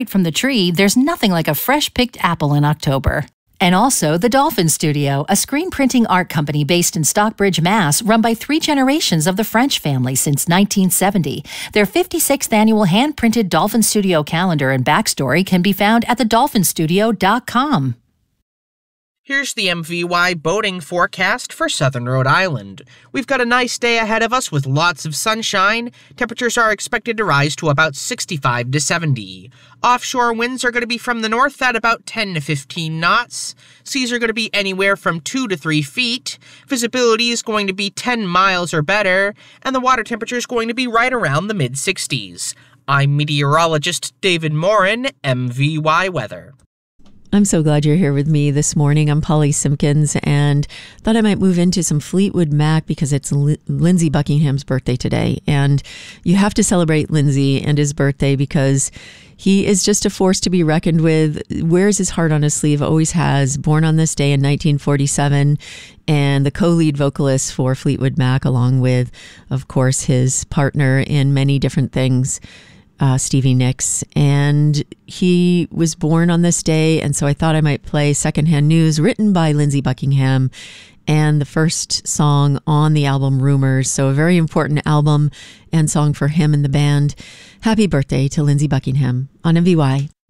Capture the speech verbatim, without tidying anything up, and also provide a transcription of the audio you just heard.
From the tree, there's nothing like a fresh-picked apple in October. And also the Dolphin Studio, a screen printing art company based in Stockbridge, Mass, run by three generations of the French family since nineteen seventy. Their fifty-sixth annual hand-printed Dolphin Studio calendar and backstory can be found at the dolphin studio dot com. Here's the M V Y boating forecast for southern Rhode Island. We've got a nice day ahead of us with lots of sunshine. Temperatures are expected to rise to about sixty-five to seventy. Offshore winds are going to be from the north at about ten to fifteen knots. Seas are going to be anywhere from two to three feet. Visibility is going to be ten miles or better, and the water temperature is going to be right around the mid sixties. I'm meteorologist David Morin, M V Y Weather. I'm so glad you're here with me this morning. I'm Polly Simpkins, and thought I might move into some Fleetwood Mac because it's L- Lindsey Buckingham's birthday today. And you have to celebrate Lindsey and his birthday because he is just a force to be reckoned with, wears his heart on his sleeve, always has, born on this day in nineteen forty-seven, and the co-lead vocalist for Fleetwood Mac, along with, of course, his partner in many different things, Uh, Stevie Nicks, and he was born on this day, and so I thought I might play Secondhand News, written by Lindsey Buckingham, and the first song on the album Rumors, so a very important album and song for him and the band. Happy birthday to Lindsey Buckingham on M V Y.